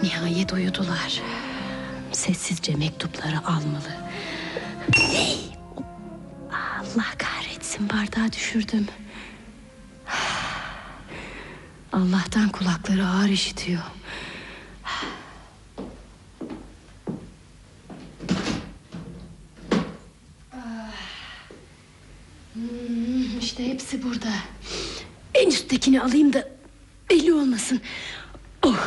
Nihayet uyudular. Sessizce mektupları almalı. Allah kahretsin, bardağı düşürdüm. Allah'tan kulakları ağır işitiyor. İşte hepsi burada. En üsttekini alayım da belli olmasın. Oh.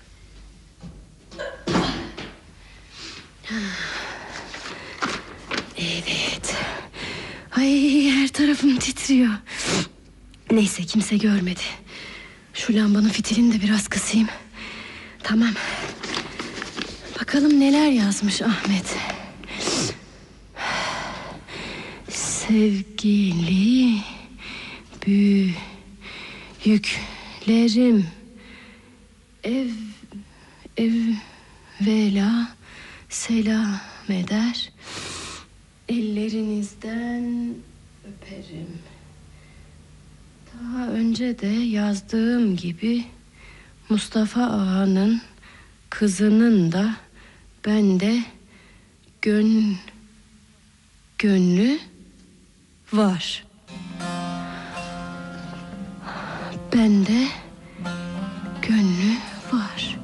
Evet. Ay, her tarafım titriyor. Neyse, kimse görmedi. Şu lambanın fitilini de biraz kısayım. Tamam. Bakalım neler yazmış Ahmet. Sevgili büyüklerim, evvela selam eder, ellerinizden öperim. Daha önce de yazdığım gibi Mustafa Ağa'nın kızının da bende gönlü var. Bende gönlü var.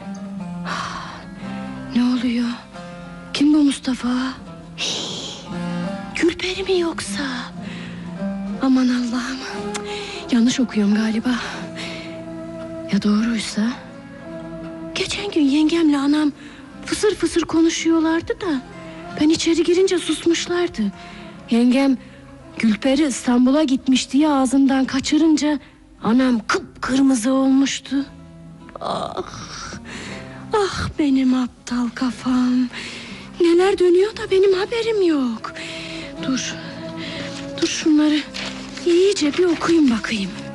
Ne oluyor? Kim bu Mustafa? Gülperi mi yoksa? Aman Allah'ım, yanlış okuyorum galiba. Ya doğruysa? Geçen gün yengemle anam fısır fısır konuşuyorlardı da ben içeri girince susmuşlardı. Yengem Gülperi İstanbul'a gitmiş diye ağzından kaçırınca anam kıpkırmızı olmuştu. Ah benim aptal kafam. Neler dönüyor da benim haberim yok. Dur şunları iyice bir okuyayım bakayım.